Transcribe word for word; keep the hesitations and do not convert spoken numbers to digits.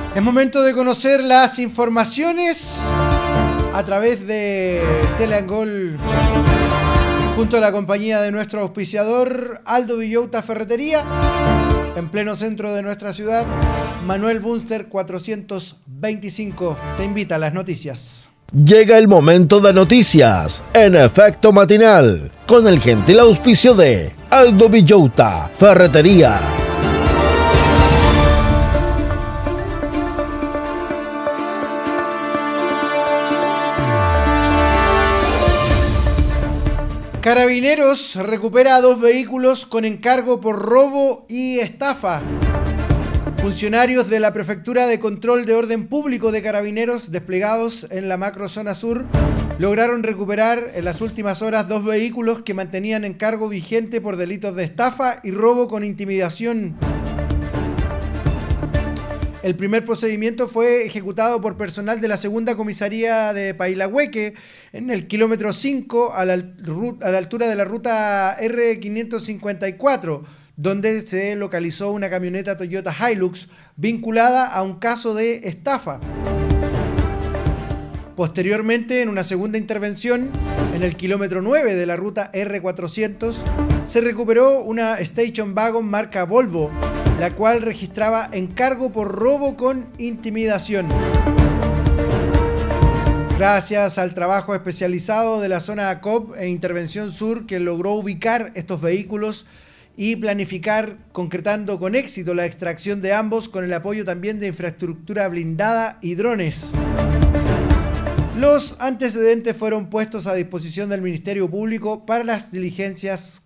Es momento de conocer las informaciones a través de Teleangol junto a la compañía de nuestro auspiciador Aldo Villota Ferretería, en pleno centro de nuestra ciudad. Manuel Bunster cuatrocientos veinticinco te invita a las noticias. Llega el momento de noticias en Efecto Matinal con el gentil auspicio de Aldo Villota Ferretería. Carabineros recupera dos vehículos con encargo por robo y estafa. Funcionarios de la Prefectura de Control de Orden Público de Carabineros desplegados en la macrozona sur lograron recuperar en las últimas horas dos vehículos que mantenían encargo vigente por delitos de estafa y robo con intimidación. El primer procedimiento fue ejecutado por personal de la segunda comisaría de Pailahueque en el kilómetro cinco a la, a la altura de la ruta R quinientos cincuenta y cuatro, donde se localizó una camioneta Toyota Hilux vinculada a un caso de estafa. Posteriormente, en una segunda intervención, en el kilómetro nueve de la ruta R cuatrocientos, se recuperó una Station Wagon marca Volvo, la cual registraba encargo por robo con intimidación. Gracias al trabajo especializado de la zona A C O P e Intervención Sur, que logró ubicar estos vehículos y planificar, concretando con éxito la extracción de ambos, con el apoyo también de infraestructura blindada y drones. Los antecedentes fueron puestos a disposición del Ministerio Público para las diligencias